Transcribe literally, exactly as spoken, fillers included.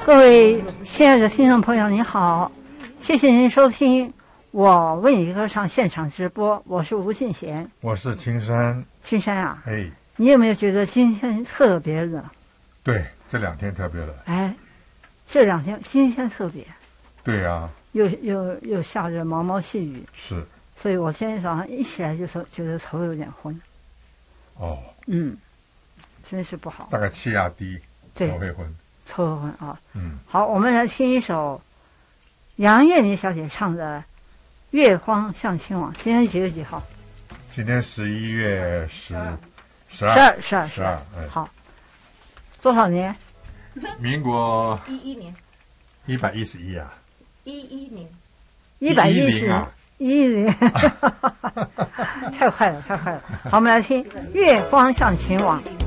各位亲爱的听众朋友，你好，谢谢您收听我为你歌唱现场直播，我是吴敬贤， 我是青山。 青山啊， 哎， 你有没有觉得今天特别热？ 对，这两天特别热。 哎，这两天今天特别。 对啊， 又又又下着毛毛细雨。 是。 所以我今天早上一起来就头觉得头有点昏。 哦。 嗯，真是不好。 大概气压低， 对， 头会昏。 头会昏啊。 嗯。好， 我们来听一首杨燕妮小姐唱的《月光像亲王》。今天几月几号？ 今天十一月十十二。十二，十二， 十二。 好。多少年？ 民国一一年。 一百一十一啊。 一一年。 一百一十啊。一零，太快了，太快了！好，我们来听《月光像情网》。